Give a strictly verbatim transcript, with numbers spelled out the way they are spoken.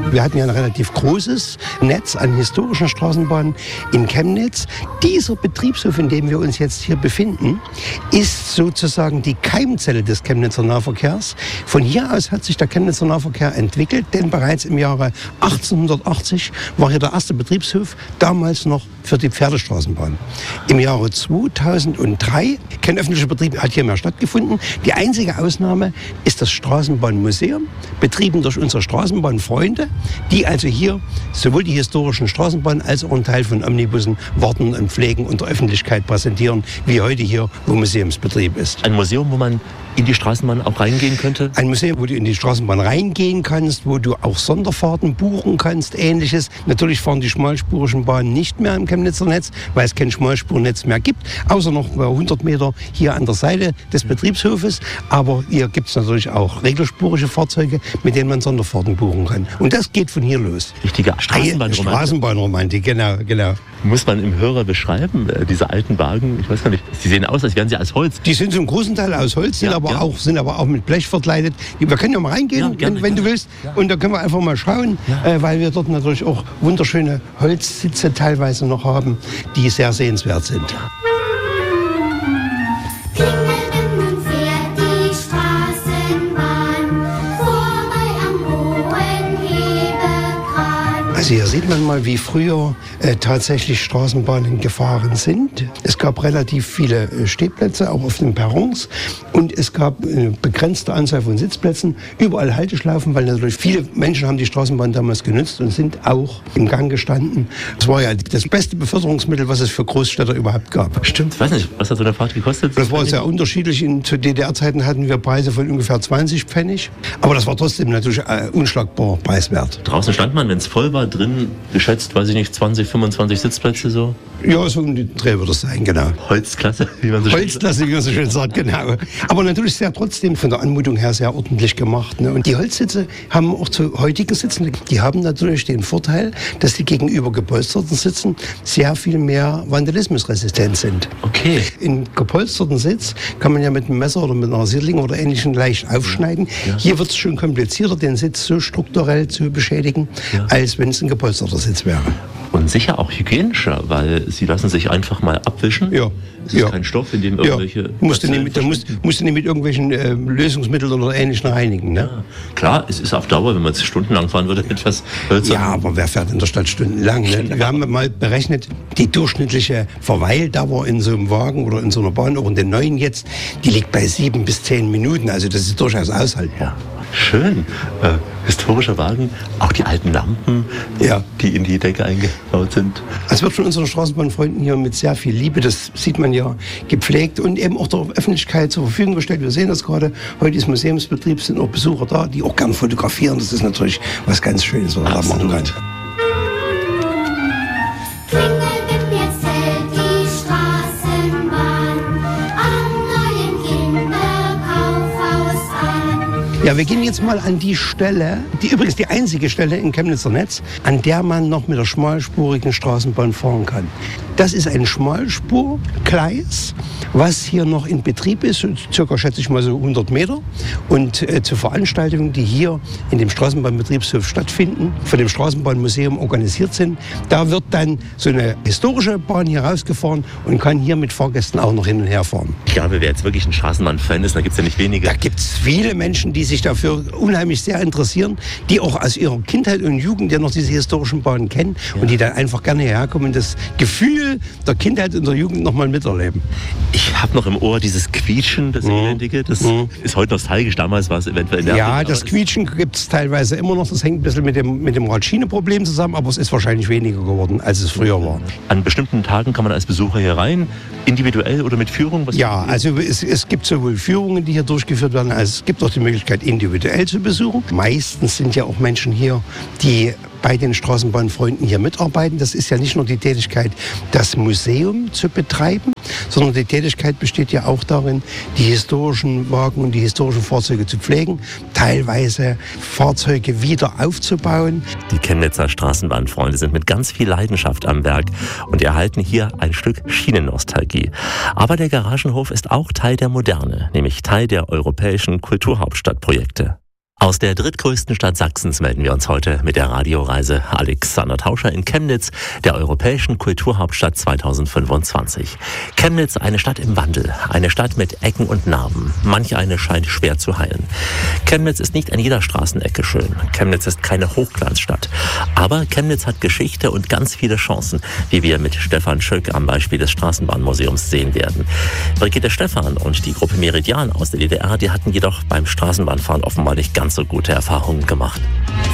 Wir hatten ja ein relativ großes Netz an historischen Straßenbahnen in Chemnitz. Dieser Betriebshof, in dem wir uns jetzt hier befinden, ist sozusagen die Keimzelle des Chemnitzer Nahverkehrs. Von hier aus hat sich der Chemnitzer Nahverkehr entwickelt, denn bereits im Jahre achtzehnhundertachtzig war hier der erste Betriebshof, damals noch für die Pferdestraßenbahn. Im Jahre zweitausenddrei, kein öffentlicher Betrieb hat hier mehr stattgefunden. Die einzige Ausnahme ist das Straßenbahnmuseum, betrieben durch unsere Straßenbahnfreunde, die also hier sowohl die historischen Straßenbahnen als auch einen Teil von Omnibussen warten und pflegen und der Öffentlichkeit präsentieren, wie heute hier, wo Museumsbetrieb ist. Ein Museum, wo man in die Straßenbahn auch reingehen könnte? Ein Museum, wo du in die Straßenbahn reingehen kannst, wo du auch Sonderfahrten buchen kannst, Ähnliches. Natürlich fahren die schmalspurigen Bahnen nicht mehr im Chemnitzer Netz, weil es kein Schmalspurnetz mehr gibt, außer noch hundert Meter hier an der Seite des Betriebshofes. Aber hier gibt es natürlich auch regelspurige Fahrzeuge, mit denen man Sonderfahrten buchen kann. Und das geht von hier los. Richtige Straßenbahnromantik. Straßenbahnromantik, genau, genau. Muss man im Hörer beschreiben, äh, diese alten Wagen? Ich weiß gar nicht. Sie sehen aus, als wären sie aus Holz. Die sind zum großen Teil aus Holz, sind, Ja, aber, ja. Auch, sind aber auch mit Blech verkleidet. Wir können ja mal reingehen, Ja, gerne, wenn, wenn du gerne. willst. Und da können wir einfach mal schauen, Ja. äh, weil wir dort natürlich auch wunderschöne Holzsitze teilweise noch haben, die sehr sehenswert sind. Also hier sieht man mal, wie früher äh, tatsächlich Straßenbahnen gefahren sind. Es gab relativ viele äh, Stehplätze, auch auf den Perrons. Und es gab eine begrenzte Anzahl von Sitzplätzen, überall Halteschlaufen, weil natürlich viele Menschen haben die Straßenbahn damals genutzt und sind auch im Gang gestanden. Das war ja das beste Beförderungsmittel, was es für Großstädter überhaupt gab. Stimmt, ich weiß nicht, was hat so eine Fahrt gekostet? Das war sehr unterschiedlich. In, zu D D R-Zeiten hatten wir Preise von ungefähr zwanzig Pfennig. Aber das war trotzdem natürlich äh, unschlagbar preiswert. Draußen stand man, wenn es voll war, drin geschätzt, weiß ich nicht, zwanzig, fünfundzwanzig Sitzplätze so. Ja, so um die Dreh wird es sein, genau. Holzklasse, wie man so schön sagt. Holzklasse, wie man so schön sagt, genau. Aber natürlich sehr trotzdem von der Anmutung her sehr ordentlich gemacht. Ne? Und die Holzsitze haben auch zu heutigen Sitzen, die haben natürlich den Vorteil, dass die gegenüber gepolsterten Sitzen sehr viel mehr vandalismusresistent sind. Okay. In gepolsterten Sitz kann man ja mit einem Messer oder mit einer Rasierling oder Ähnlichem leicht aufschneiden. Ja. Hier wird es schon komplizierter, den Sitz so strukturell zu beschädigen, Ja. als wenn es ein gepolsterter Sitz wäre. Und sicher auch hygienischer, weil sie lassen sich einfach mal abwischen. Ja. Es ist Ja. kein Stoff, in dem irgendwelche... Ja, musst du nicht Bazillen mit, da musst, verschwinden. musst du nicht mit irgendwelchen äh, Lösungsmitteln oder Ähnlichem reinigen. Ne? Ja. Klar, es ist auf Dauer, wenn man es stundenlang fahren würde, etwas hölzern. Ja, aber wer fährt in der Stadt stundenlang? Ne? Wir haben mal berechnet, die durchschnittliche Verweildauer in so einem Wagen oder in so einer Bahn, auch in den neuen jetzt, die liegt bei sieben bis zehn Minuten. Also das ist durchaus aushaltbar. Ja. Schön. Äh, historischer Wagen, auch die alten Lampen, Ja. die in die Decke eingebaut sind. Es wird von unseren Straßenbahnfreunden hier mit sehr viel Liebe, das sieht man ja, gepflegt und eben auch der Öffentlichkeit zur Verfügung gestellt. Wir sehen das gerade, heute ist Museumsbetrieb, sind auch Besucher da, die auch gerne fotografieren. Das ist natürlich was ganz Schönes, was man da machen kann. Ja, wir gehen jetzt mal an die Stelle, die übrigens die einzige Stelle im Chemnitzer Netz, an der man noch mit der schmalspurigen Straßenbahn fahren kann. Das ist ein Schmalspurgleis, was hier noch in Betrieb ist, circa schätze ich mal so hundert Meter. Und äh, zu Veranstaltungen, die hier in dem Straßenbahnbetriebshof stattfinden, von dem Straßenbahnmuseum organisiert sind, da wird dann so eine historische Bahn hier rausgefahren und kann hier mit Fahrgästen auch noch hin und her fahren. Ich glaube, wer jetzt wirklich ein Straßenbahn-Fan ist, da gibt es ja nicht wenige. Da gibt es viele Menschen, die sich dafür unheimlich sehr interessieren, die auch aus ihrer Kindheit und Jugend ja noch diese historischen Bahnen kennen Ja. und die dann einfach gerne hierher kommen und das Gefühl der Kindheit und der Jugend noch mal miterleben. Ich habe noch im Ohr dieses Quietschen, das Elendige. Das Mhm. ist heute nostalgisch. Damals war es eventuell nervig. Ja, aber das Quietschen gibt es teilweise immer noch. Das hängt ein bisschen mit dem, mit dem Radschiene-Problem zusammen, aber es ist wahrscheinlich weniger geworden, als es früher war. An bestimmten Tagen kann man als Besucher hier rein, individuell oder mit Führung? Was Ja, also es, es gibt sowohl Führungen, die hier durchgeführt werden, als es gibt auch die Möglichkeit, individuell zu besuchen. Meistens sind ja auch Menschen hier, die bei den Straßenbahnfreunden hier mitarbeiten. Das ist ja nicht nur die Tätigkeit, das Museum zu betreiben, sondern die Tätigkeit besteht ja auch darin, die historischen Wagen und die historischen Fahrzeuge zu pflegen, teilweise Fahrzeuge wieder aufzubauen. Die Chemnitzer Straßenbahnfreunde sind mit ganz viel Leidenschaft am Werk und erhalten hier ein Stück Schienennostalgie. Aber der Garagenhof ist auch Teil der Moderne, nämlich Teil der europäischen Kulturhauptstadtprojekte. Aus der drittgrößten Stadt Sachsens melden wir uns heute mit der Radioreise Alexander Tauscher in Chemnitz, der europäischen Kulturhauptstadt zweitausendfünfundzwanzig. Chemnitz, eine Stadt im Wandel, eine Stadt mit Ecken und Narben. Manch eine scheint schwer zu heilen. Chemnitz ist nicht an jeder Straßenecke schön. Chemnitz ist keine Hochglanzstadt. Aber Chemnitz hat Geschichte und ganz viele Chancen, wie wir mit Stefan Schöck am Beispiel des Straßenbahnmuseums sehen werden. Brigitte Stephan und die Gruppe Meridian aus der D D R, die hatten jedoch beim Straßenbahnfahren offenbar nicht ganz so gute Erfahrungen gemacht.